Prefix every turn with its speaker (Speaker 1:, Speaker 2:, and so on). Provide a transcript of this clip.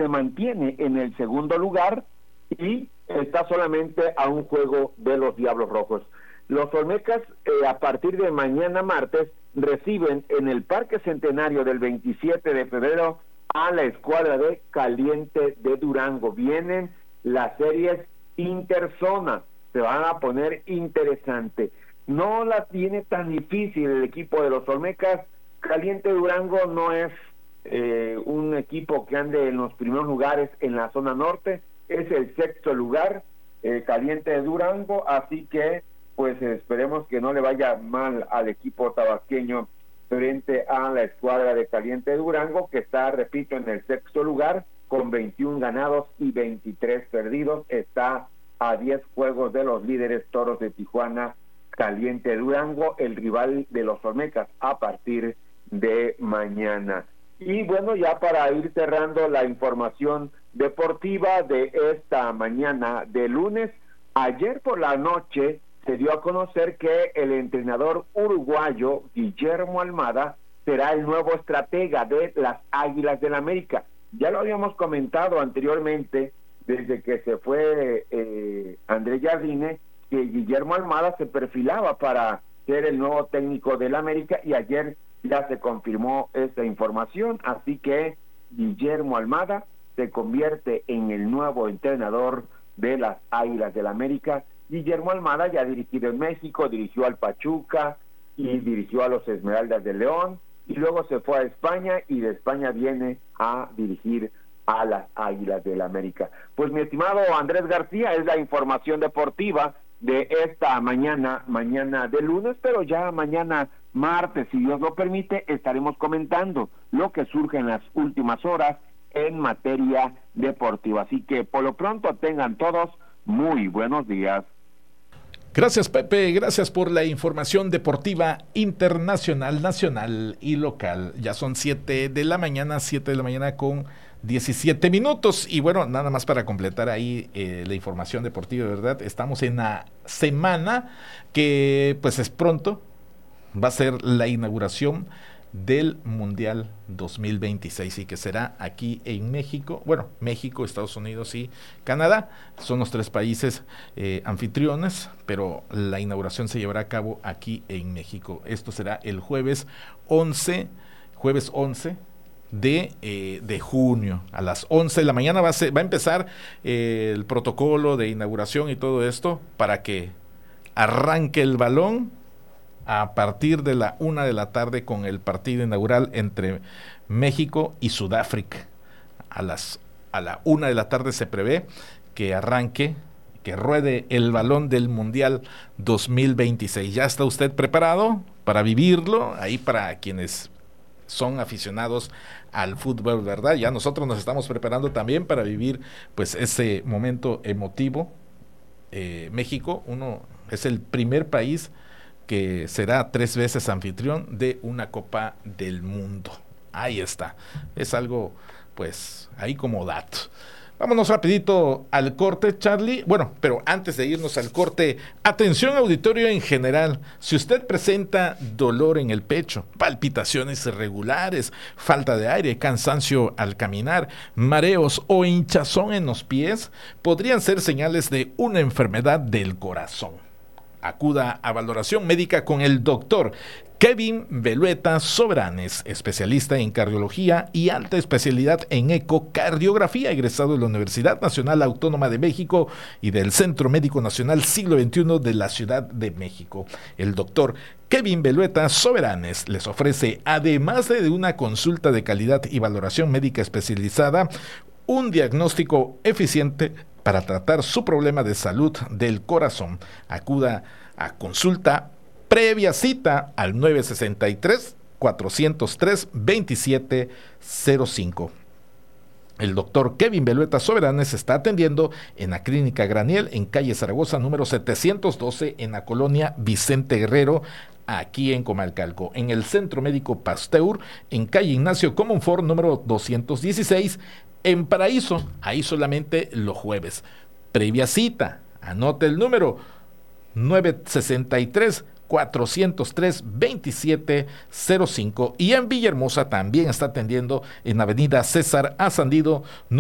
Speaker 1: se mantiene en el segundo lugar y está solamente a un juego de los Diablos Rojos. Los Olmecas, a partir de mañana martes, reciben en el Parque Centenario del 27 de febrero a la escuadra de Caliente de Durango. Vienen las series interzona, se van a poner interesante. No la tiene tan difícil el equipo de los Olmecas. Caliente Durango no es un equipo que ande en los primeros lugares en la zona norte, es el sexto lugar, Caliente de Durango, así que pues esperemos que no le vaya mal al equipo tabasqueño frente a la escuadra de Caliente de Durango, que está, repito, en el sexto lugar con 21 ganados y 23 perdidos, está a 10 juegos de los líderes Toros de Tijuana. Caliente de Durango, el rival de los Olmecas a partir de mañana. Y bueno, ya para ir cerrando la información deportiva de esta mañana de lunes, ayer por la noche se dio a conocer que el entrenador uruguayo Guillermo Almada será el nuevo estratega de las Águilas del América. Ya lo habíamos comentado anteriormente, desde que se fue Andrés Jardine, que Guillermo Almada se perfilaba para ser el nuevo técnico del América, y ayer ya se confirmó esta información, así que Guillermo Almada se convierte en el nuevo entrenador de las Águilas del América. Guillermo Almada ya ha dirigido en México, dirigió al Pachuca y dirigió a los Esmeraldas de León, y luego se fue a España, y de España viene a dirigir a las Águilas del América. Pues mi estimado Andrés García, es la información deportiva de esta mañana de lunes, pero ya mañana martes, si Dios lo permite, estaremos comentando lo que surge en las últimas horas en materia deportiva. Así que por lo pronto tengan todos muy buenos días.
Speaker 2: Gracias, Pepe, gracias por la información deportiva internacional, nacional y local. Ya son 7 de la mañana con 17 minutos. Y bueno, nada más para completar ahí la información deportiva, ¿verdad? Estamos en la semana que pues es pronto, va a ser la inauguración del Mundial 2026 y que será aquí en México. Bueno, México, Estados Unidos y Canadá son los tres países anfitriones, pero la inauguración se llevará a cabo aquí en México. Esto será el jueves 11 de junio a las 11 de la mañana. Va a empezar el protocolo de inauguración y todo esto para que arranque el balón a partir de la 1 de la tarde con el partido inaugural entre México y Sudáfrica. A la 1 de la tarde se prevé que arranque, que ruede el balón del Mundial 2026. ¿Ya está usted preparado para vivirlo? Ahí para quienes son aficionados al fútbol, ¿verdad? Ya nosotros nos estamos preparando también para vivir pues ese momento emotivo. México es el primer país que será 3 veces anfitrión de una Copa del Mundo. Ahí está. Es algo, pues, ahí como dato. Vámonos rapidito al corte, Charlie. Bueno, pero antes de irnos al corte, atención auditorio en general. Si usted presenta dolor en el pecho, palpitaciones irregulares, falta de aire, cansancio al caminar, mareos o hinchazón en los pies, podrían ser señales de una enfermedad del corazón. Acuda a valoración médica con el doctor Kevin Belueta Sobranes, especialista en cardiología y alta especialidad en ecocardiografía, egresado de la Universidad Nacional Autónoma de México y del Centro Médico Nacional Siglo XXI de la Ciudad de México. El doctor Kevin Belueta Soberanes les ofrece, además de una consulta de calidad y valoración médica especializada, un diagnóstico eficiente para tratar su problema de salud del corazón. Acuda a consulta previa cita al 963-403-2705. El doctor Kevin Belueta Soberanes está atendiendo en la Clínica Graniel, en calle Zaragoza, número 712, en la colonia Vicente Guerrero, aquí en Comalcalco. En el Centro Médico Pasteur, en calle Ignacio Comonfort, número 216, en Paraíso, ahí solamente los jueves. Previa cita, anote el número 963-403-2705, y en Villahermosa también está atendiendo en avenida César Ascendido,